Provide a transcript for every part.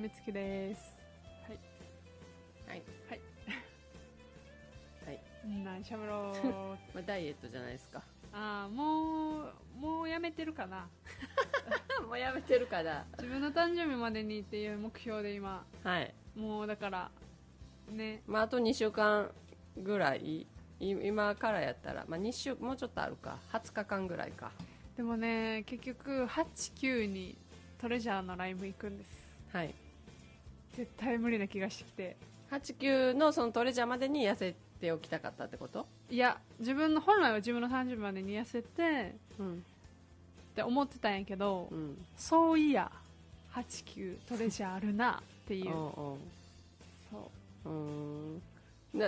みつきです。はいはいはいはい。 何しゃべろうまあ、ダイエットじゃないですか。 もうやめてるかなもうやめてるから。 自分の誕生日までにっていう目標で今、 はい。 もうだからね、 まあ、あと2週間ぐらい、今からやったら、まあ、2週、もうちょっとあるか。20日間ぐらいか。 でもね、結局8、9にトレジャーのライブ行くんです。 はい。 絶対無理な気がしてきて。 8、9のそのトレジャーまでに痩せておきたかったってこと？ いや、本来は自分の誕生日までに痩せて、 うん。 って思ってたんやけど、 うん。 そういや、8、9トレジャーあるなっていう。そう。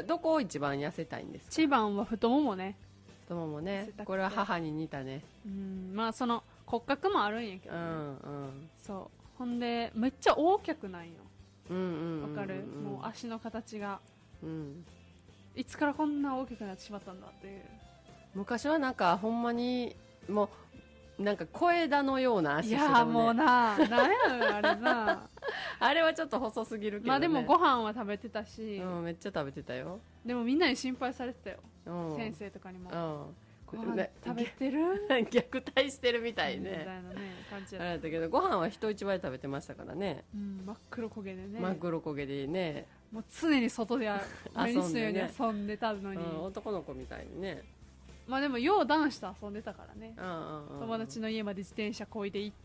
どこを一番痩せたいんですか？ 一番は太ももね。 太ももね。これは母に似たね。 まあその骨格もあるんやけどね。そう。ほんで、めっちゃ大きくないよ。わかる？もう足の形が。いつからこんな大きくなってしまったんだっていう。 昔はなんかほんまにもうなんか小枝のような足してたもんね。 いやもうなんやあれなあれはちょっと細すぎるけどね。 まあでもご飯は食べてたし、 めっちゃ食べてたよ。 でもみんなに心配されてたよ、先生とかにも。ご飯食べてる虐待してるみたいね。 みたいなね感じあれだったけど、ご飯は人一倍食べてましたからね。 真っ黒焦げでね。 真っ黒焦げでね。 もう常に外で毎日のように遊んでたのに、 男の子みたいにね。 まあでもよう男子と遊んでたからね。友達の家まで自転車こいで行って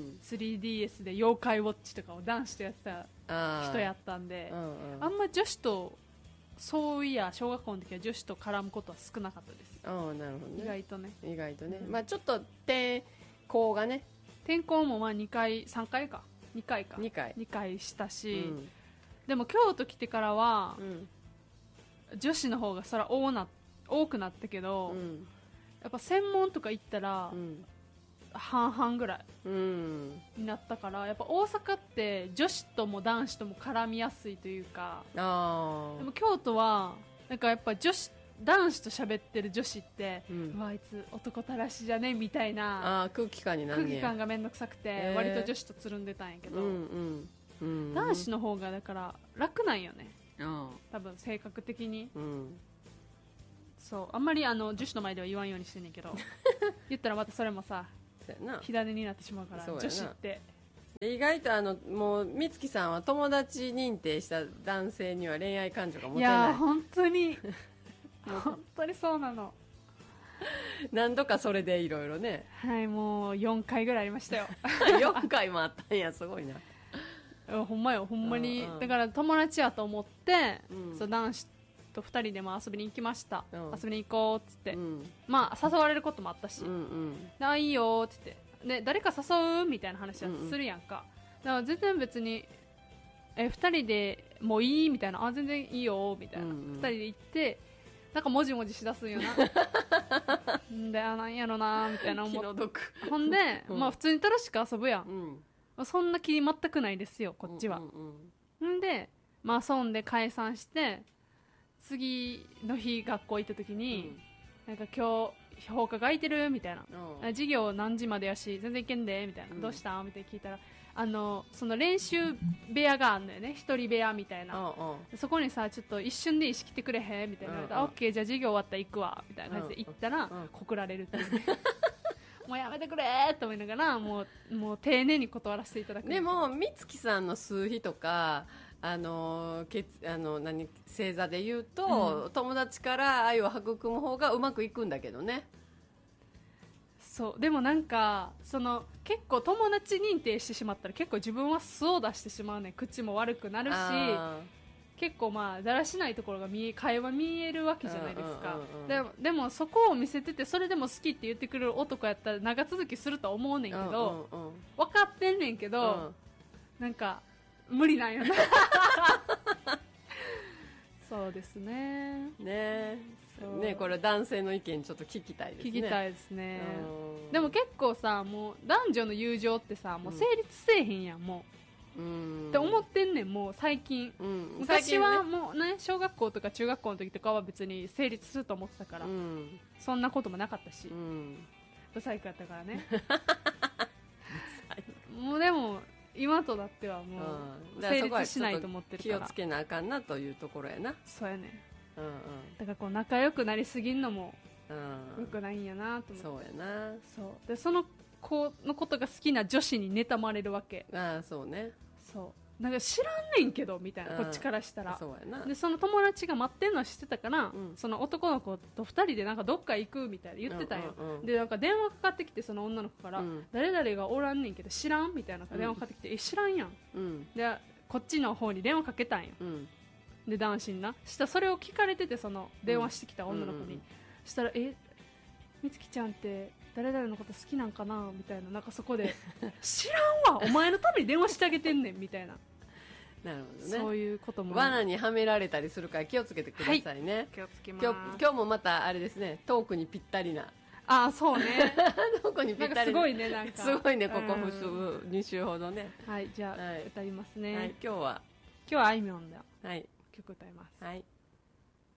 、3DS で妖怪ウォッチとかを男子とやってた人やったんで、あんま女子とそういや小学校の時は女子と絡むことは少なかったです。 なるほどね。 意外とね、 まあちょっと転校がね、 転校もまあ2回3回か2回か2回したし、でも京都来てからは、女子の方がそら多くなったけど、やっぱ専門とか行ったら、半々ぐらいになったから、やっぱ大阪って女子とも男子とも絡みやすいというか。でも京都はなんかやっぱ男子と喋ってる女子って、うわあいつ男たらしじゃねみたいな空気感になるね。 空気感がめんどくさくて、割と女子とつるんでたんやけど、男子の方がだから楽なんよね、多分性格的に。そうあんまり女子の前では言わんようにしてんねんけど言ったらまたそれもさ火種になってしまうから、女子って意外ともう美月さんは友達認定した男性には恋愛感情が持てない。 いや本当に本当にそうなの何度かそれでいろいろね。 はい、もう4回ぐらいありましたよ 4回もあったんや、すごいな。 ほんまよ、ほんまに。だから友達やと思って、そう男子と2人でも遊びに行きました、遊びに行こうっつって、まあ誘われることもあったし、いいよっつって、で誰か誘うみたいな話はするやんか。だから全然別に2人でもういいみたいな、全然いいよみたいな、2人で行ってなんかもじもじしだすんよなんでなんやろなみたいな思って、ほんで、まあ普通に楽しく遊ぶやん、そんな気全くないですよこっちは。んでまあ遊んで解散して、次の日学校行った時に、なんか今日放課が空いてるみたいな、授業何時までやし全然行けんでみたいな、どうしたみたいな聞いたら、その練習部屋があるのよね、一人部屋みたいな、そこにさちょっと一瞬で意識してくれへんみたいな、オッケーじゃあ授業終わったら行くわみたいな感じで行ったら、告られるっていうねもうやめてくれーと思いながら、もう丁寧に断らせていただく。 でも美月さんの数比とか星座で言うと、友達から愛を育む方がうまくいくんだけどね。 そうでもなんか結構友達認定してしまったら結構自分は素を出してしまうね。口も悪くなるし、結構まあだらしないところが会話見えるわけじゃないですか。でもそこを見せてて、それでも好きって言ってくれる男やったら長続きするとは思うねんけど、分かってんねんけど、なんか無理なんよなそうですね。 これ男性の意見ちょっと聞きたいですね。 聞きたいですね。でも結構さ、もう男女の友情ってさ、もう成立せえへんやん、もうって思ってんねん、もう最近。昔はもうね、小学校とか中学校の時とかは別に成立すると思ってたから、そんなこともなかったし、ブサイクやったからねもうでも今となってはもう成立しないと思ってるから、 気をつけなあかんなというところやな。 そうやね、 うんうん、 だからこう仲良くなりすぎんのもよくないんやなと思って、 そうやな。 そうでその子のことが好きな女子に妬まれるわけ。 ああそうね。 そうなんか知らんねんけどみたいな、こっちからしたら。 そうやな。 でその友達が待ってんの知ってたから、その男の子と2人でなんかどっか行くみたいな言ってたんよ、でなんか電話かかってきて、その女の子から、誰々がおらんねんけど知らんみたいな電話かかってきて、知らんやん、でこっちの方に電話かけたんよ、で男子になしたらそれを聞かれてて、その電話してきた女の子に、したらみつきちゃんって誰々のこと好きなんかなみたいな、なんかそこで知らんわお前のために電話してあげてんねんみたいな。 なるほどね。 そういうことも罠にはめられたりするから気をつけてくださいね、はい、 気をつけます。 今日もまたあれですね、トークにぴったりな。 あ、そうねトークにぴったりな、 すごいね、なんかすごいね、ここ2週ほどね。 はい、じゃあ、歌いますね、 はい、今日はあいみょんだよ、 はい、 曲歌います。 はい。